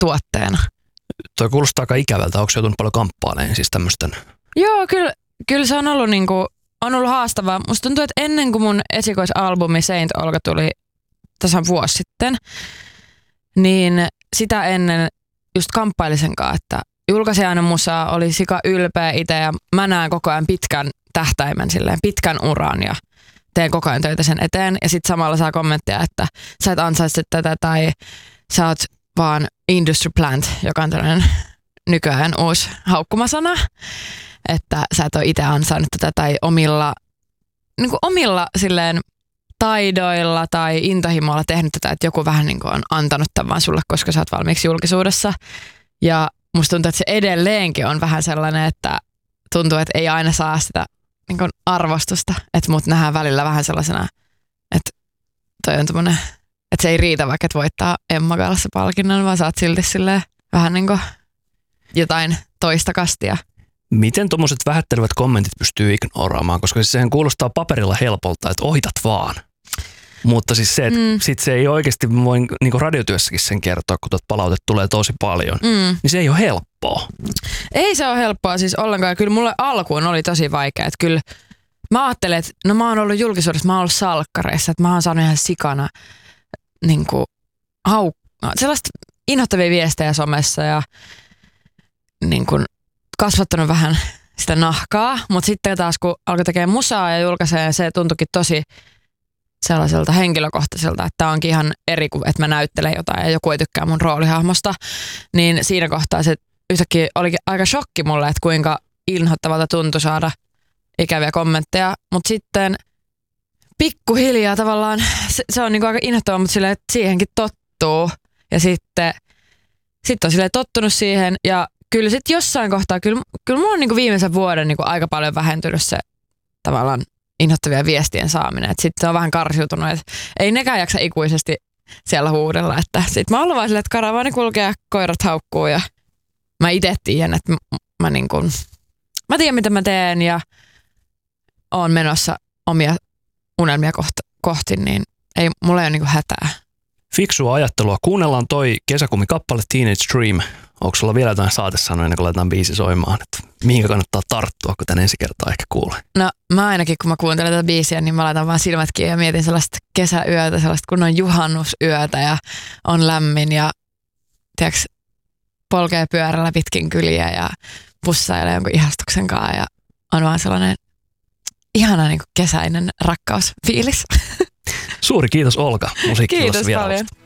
tuotteena. Toi kuulostaa aika ikävältä. Onko joutunut paljon kamppailemaan siis tämmöisten? Joo, kyllä se on ollut, on ollut haastavaa. Musta tuntuu, että ennen kuin mun esikoisalbumi Saint Olga tuli tasan vuosi sitten, niin sitä ennen just kamppailisin kanssa, että julkaisijainen musa oli sika ylpeä itse ja mä näen koko ajan pitkän tähtäimen, silleen, pitkän uran ja teen koko ajan töitä sen eteen. Ja sitten samalla saa kommenttia, että sä et ansaitse tätä tai sä oot vaan industry plant, joka on tällainen nykyään uusi haukkumasana, että sä et ole itse ansainnut tätä tai omilla silleen taidoilla tai intohimoilla tehnyt tätä, että joku vähän on antanut tämän vaan sulle, koska sä oot valmiiksi julkisuudessa. Ja musta tuntuu, että se edelleenkin on vähän sellainen, että tuntuu, että ei aina saa sitä arvostusta, että mut nähdään välillä vähän sellaisena, että toi on tommonen, että se ei riitä vaikka, että voittaa Emma Gaalassa palkinnon, vaan saat silti silleen vähän jotain toista kastia. Miten tuommoiset vähättelevät kommentit pystyy ignoraamaan, koska sehän kuulostaa paperilla helpolta, että ohitat vaan. Mutta siis se, että sit se ei oikeasti voi niin radiotyössäkin sen kertoa, kun tuot palautet tulee tosi paljon, niin se ei ole helppoa. Ei se ole helppoa siis ollenkaan. Kyllä mulle alkuun oli tosi vaikea. Että kyllä mä ajattelin, että no mä oon ollut julkisuudessa, mä oon ollut salkkareissa, että mä oon saanut ihan sikana sellaista inhottavia viestejä somessa ja kasvattanut vähän sitä nahkaa. Mutta sitten taas kun alkoi tekemään musaa ja julkaisee, se tuntuikin tosi sellaiselta henkilökohtaiselta, että tämä onkin ihan eri kuin, että mä näyttelen jotain ja joku ei tykkää mun roolihahmosta, niin siinä kohtaa se yhtäkkiä olikin aika shokki mulle, että kuinka inhottavalta tuntui saada ikäviä kommentteja, mutta sitten pikkuhiljaa tavallaan, se on aika inhottavaa, mutta silleen, että siihenkin tottuu ja sitten on silleen tottunut siihen ja kyllä sitten jossain kohtaa, kyllä mulla on viimeisen vuoden aika paljon vähentynyt se tavallaan inhottavia viestien saaminen. Sitten on vähän karsiutunut, että ei nekään jaksa ikuisesti siellä huudella. Sitten mä oon ollut vaan silleen, että karavaani kulkee ja koirat haukkuu ja mä itse tiedän, että mä tiedän mitä mä teen ja oon menossa omia unelmia kohti, niin mulla ei ole hätää. Fiksua ajattelua. Kuunnellaan toi kesäkumikappale Teenage Dream. Onko sulla vielä jotain saatesanoja ennen kuin laitetaan biisi soimaan? Että mihinkä kannattaa tarttua, kun tän ensi kertaa ehkä kuulee? No mä ainakin, kun mä kuuntelen tätä biisiä, niin mä laitan vaan silmät kiinni ja mietin sellaista kesäyötä, sellaista kunnon juhannusyötä ja on lämmin ja tiiäks, polkee pyörällä pitkin kyliä ja bussailee jonkun ihastuksen kanssa ja on vaan sellainen ihana kesäinen rakkausfiilis. Suuri kiitos Olga musiikkiilassa Kiitos paljon.